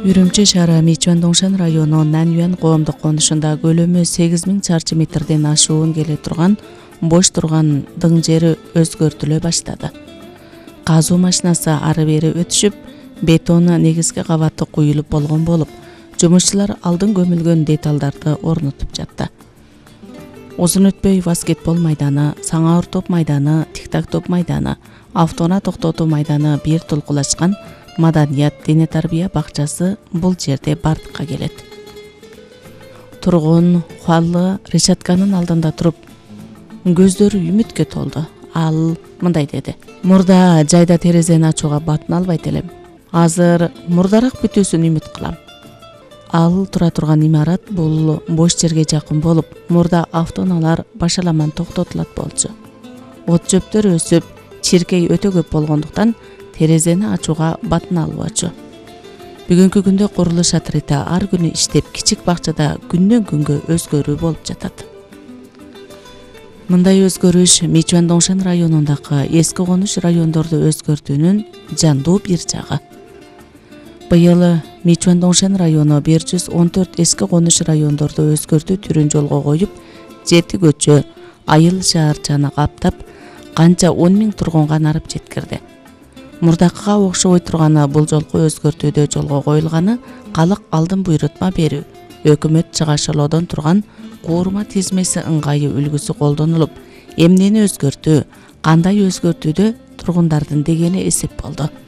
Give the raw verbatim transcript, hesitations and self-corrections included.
Үрүмчү шаары Мичуан-Доңшан району Нанюан коомдук конушунда көлөмү сегиз миң чарчы метрден ашуун келе турган бош турган дың жери өзгөртүлө баштады. Казуу машинасы ары бери өтүшүп, бетон негизги кабаты куюлуп болгон болуп, жумушчулар алдын көмүлгөн деталдарды орнотуп жатты. Узун өтпөй баскетбол майданы, саңа топ майданы, тик-так топ майданы, автоунаа токтотуу майданы бир толкулашкан маданият дене тарбия бакчасы бул жерде бардыкка келет. Тургун Хуаллы решетканын алдында туруп, көздөрү үмүткө толду. Ал мындай деди: "Мурда жайда терезени ачууга батын албайт элем. Азыр мурдараак бүтүүсүн үмүт кылам." Ал тура турган имарат бул бош жерге жакын болуп, мурда автоунаалар башаламан токтотулат болчу. От жөптөр өсүп, чиркей өтө көп болгондуктан терезени ачууга батын албачу. Бүгүнкү күндө курулуш отряды ар күнү иштеп, кичик бакчада күндөн күнгө өзгөрүү болуп жатат. Мындай өзгөрүш Мичуан-Доңшан районундагы эски конуш райондорду өзгөртүүнүн жандуу бир жагы. Быйыл Мичуан-Доңшан району бир жүз он төрт эски конуш райондорду өзгөртүү түрүн жолго коюп, жети көчө, айыл шаарчаны каптап, канча он миң тургунга нарып жеткирди. Мурдакыга окшобой турганы бул жолку өзгөртүүдө жолго коюлганы калык алдын буйрутма берүү, өкмөт чыгашылоодон турган куурума тизмеси ыңгайы үлгүсү колдонулуп, эмнени өзгөртүү, кандай өзгөртүүдө тургундардын дегени эсеп болду.